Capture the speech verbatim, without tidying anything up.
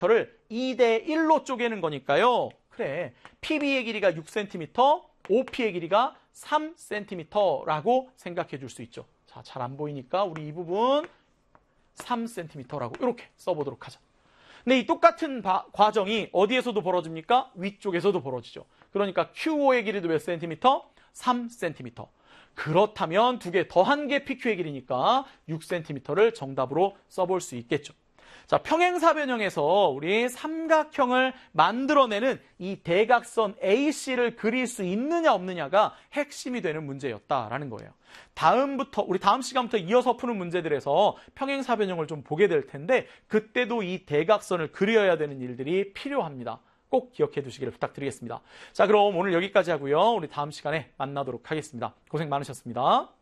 를 이 대 일로 쪼개는 거니까요. 그래, 피비의 길이가 육 센티미터, 오피의 길이가 삼 센티미터라고 생각해 줄 수 있죠. 자, 잘 안 보이니까 우리 이 부분 삼 센티미터라고 이렇게 써보도록 하자. 근데 이 똑같은 바, 과정이 어디에서도 벌어집니까? 위쪽에서도 벌어지죠. 그러니까 큐오의 길이도 몇 센티미터? 삼 센티미터. 그렇다면 두 개 더한 게 피큐의 길이니까 육 센티미터를 정답으로 써볼 수 있겠죠. 자, 평행사변형에서 우리 삼각형을 만들어내는 이 대각선 에이씨를 그릴 수 있느냐 없느냐가 핵심이 되는 문제였다라는 거예요. 다음부터 우리 다음 시간부터 이어서 푸는 문제들에서 평행사변형을 좀 보게 될 텐데 그때도 이 대각선을 그려야 되는 일들이 필요합니다. 꼭 기억해 두시기를 부탁드리겠습니다. 자, 그럼 오늘 여기까지 하고요. 우리 다음 시간에 만나도록 하겠습니다. 고생 많으셨습니다.